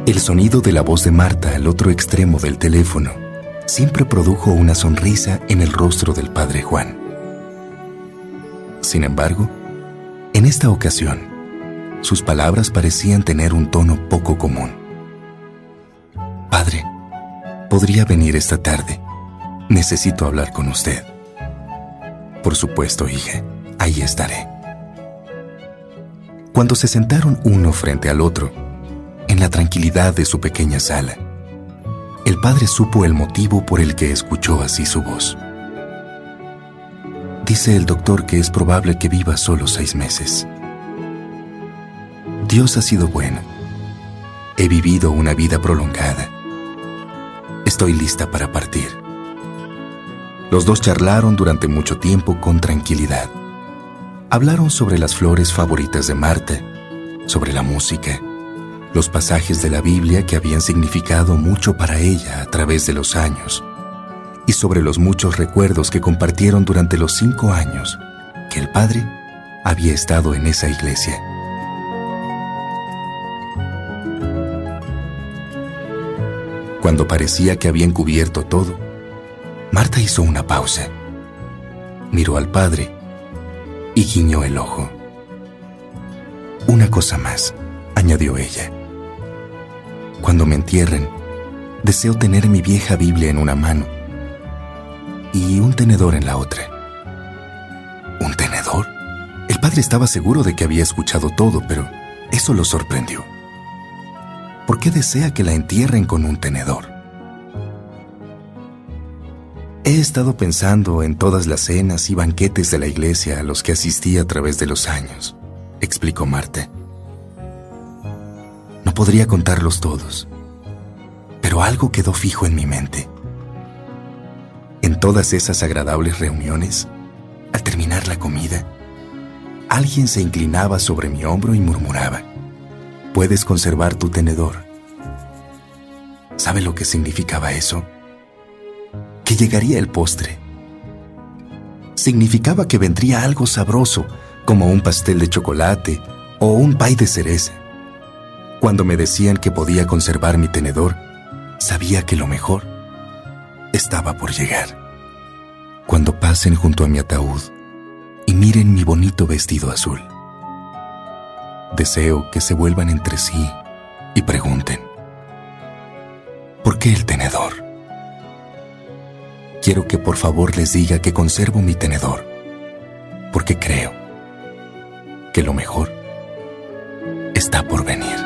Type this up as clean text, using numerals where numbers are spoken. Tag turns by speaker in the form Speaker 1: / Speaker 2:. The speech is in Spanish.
Speaker 1: El sonido de la voz de Marta al otro extremo del teléfono siempre produjo una sonrisa en el rostro del padre Juan. Sin embargo, en esta ocasión, sus palabras parecían tener un tono poco común. Padre, ¿podría venir esta tarde? Necesito hablar con usted. Por supuesto, hija, ahí estaré. Cuando se sentaron uno frente al otro, en la tranquilidad de su pequeña sala, el padre supo el motivo por el que escuchó así su voz. Dice el doctor que es probable que viva solo 6 meses. Dios ha sido bueno. He vivido una vida prolongada. Estoy lista para partir. Los dos charlaron durante mucho tiempo con tranquilidad. Hablaron sobre las flores favoritas de Marta, sobre la música, los pasajes de la Biblia que habían significado mucho para ella a través de los años, y sobre los muchos recuerdos que compartieron durante los 5 años que el padre había estado en esa iglesia. Cuando parecía que habían cubierto todo, Marta hizo una pausa, miró al padre y guiñó el ojo. Una cosa más, añadió ella. Cuando me entierren, deseo tener mi vieja Biblia en una mano y un tenedor en la otra. ¿Un tenedor? El padre estaba seguro de que había escuchado todo, pero eso lo sorprendió. ¿Por qué desea que la entierren con un tenedor? He estado pensando en todas las cenas y banquetes de la iglesia a los que asistí a través de los años, explicó Marta. No podría contarlos todos, pero algo quedó fijo en mi mente. En todas esas agradables reuniones, al terminar la comida, alguien se inclinaba sobre mi hombro y murmuraba: puedes conservar tu tenedor. ¿Sabe lo que significaba eso? Que llegaría el postre. Significaba que vendría algo sabroso, como un pastel de chocolate o un pay de cereza. Cuando me decían que podía conservar mi tenedor, sabía que lo mejor estaba por llegar. Cuando pasen junto a mi ataúd y miren mi bonito vestido azul, deseo que se vuelvan entre sí y pregunten: ¿por qué el tenedor? Quiero que por favor les diga que conservo mi tenedor, porque creo que lo mejor está por venir.